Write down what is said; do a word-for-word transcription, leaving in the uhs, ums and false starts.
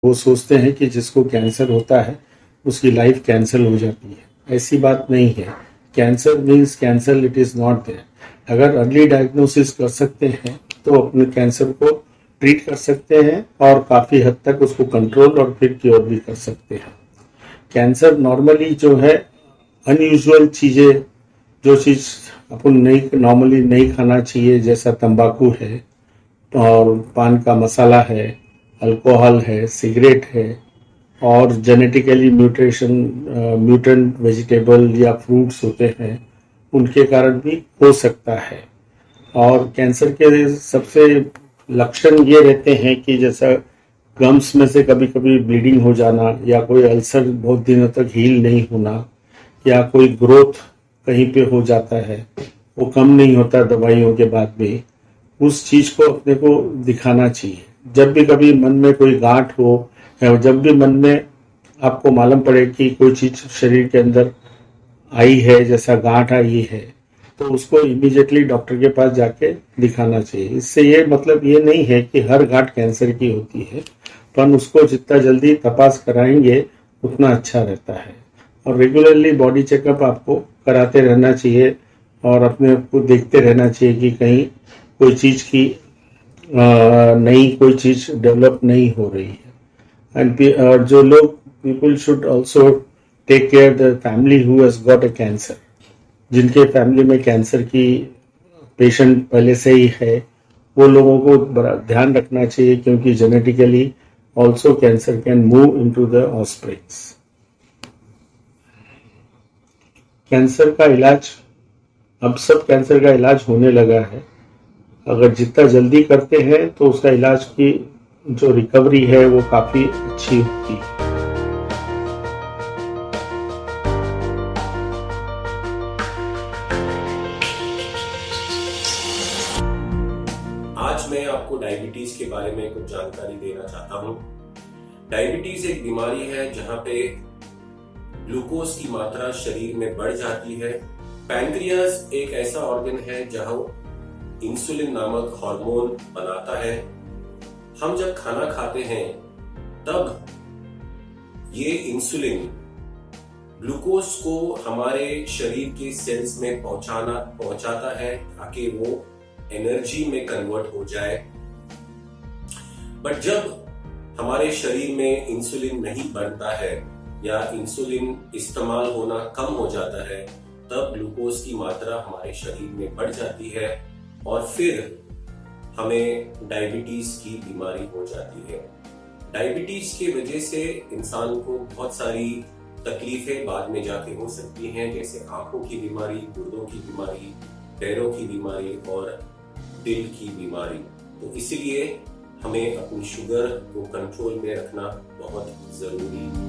वो सोचते हैं कि जिसको कैंसर होता है उसकी लाइफ कैंसल हो जाती है। ऐसी बात नहीं है। Cancer means cancer, it is not there. अगर अर्ली डायग्नोसिस कर सकते हैं तो अपने कैंसर को ट्रीट कर सकते हैं और काफ़ी हद तक उसको कंट्रोल और फिर क्योर भी कर सकते हैं। कैंसर नॉर्मली जो है अनयूजुअल चीज़ें, जो चीज़ अपन नहीं नॉर्मली नहीं खाना चाहिए, जैसा तंबाकू है और पान का मसाला है, अल्कोहल है, सिगरेट है और जेनेटिकली म्यूटेशन म्यूटेंट वेजिटेबल या फ्रूट्स होते हैं, उनके कारण भी हो सकता है। और कैंसर के सबसे लक्षण ये रहते हैं कि जैसा गम्स में से कभी कभी ब्लीडिंग हो जाना, या कोई अल्सर बहुत दिनों तक हील नहीं होना, या कोई ग्रोथ कहीं पे हो जाता है, वो कम नहीं होता दवाइयों के बाद भी, उस चीज़ को अपने को दिखाना चाहिए। जब भी कभी मन में कोई गांठ हो या जब भी मन में आपको मालूम पड़े कि कोई चीज़ शरीर के अंदर आई है, जैसा गांठ आई है, तो उसको इमीडिएटली डॉक्टर के पास जाके दिखाना चाहिए। इससे ये मतलब ये नहीं है कि हर गांठ कैंसर की होती है, पर उसको जितना जल्दी तपास कराएंगे उतना अच्छा रहता है। और रेगुलरली बॉडी चेकअप आपको कराते रहना चाहिए और अपने को देखते रहना चाहिए कि कहीं कोई चीज़ की नई कोई चीज़ डेवलप नहीं हो रही है। एंड जो लोग people should also take care the family who has got a cancer. जिनके फैमिली में कैंसर की पेशेंट पहले से ही है, वो लोगों को बड़ा ध्यान रखना चाहिए, क्योंकि genetically also cancer can move into the offsprings. Cancer का इलाज, अब सब कैंसर का इलाज होने लगा है। अगर जितना जल्दी करते हैं तो उसका इलाज की जो रिकवरी है वो काफ़ी अच्छी होती है। आज मैं आपको डायबिटीज के बारे में कुछ जानकारी देना चाहता हूँ। डायबिटीज एक बीमारी है जहाँ पे ग्लूकोज की मात्रा शरीर में बढ़ जाती है। पैनक्रियाज एक ऐसा ऑर्गन है जहाँ इंसुलिन नामक हार्मोन बनाता है। हम जब खाना खाते हैं तब ये इंसुलिन ग्लूकोज को हमारे शरीर के सेल्स में पहुंचाना पहुंचाता है ताकि वो एनर्जी में कन्वर्ट हो जाए। बट जब हमारे शरीर में इंसुलिन नहीं बनता है या इंसुलिन इस्तेमाल होना कम हो जाता है, तब ग्लूकोज की मात्रा हमारे शरीर में बढ़ जाती है और फिर हमें डायबिटीज की बीमारी हो जाती है। डायबिटीज की वजह से इंसान को बहुत सारी तकलीफें बाद में जाके हो सकती हैं, जैसे आंखों की बीमारी, गुर्दों की बीमारी, पैरों की बीमारी और दिल की बीमारी। तो इसलिए हमें अपनी शुगर को कंट्रोल में रखना बहुत जरूरी है।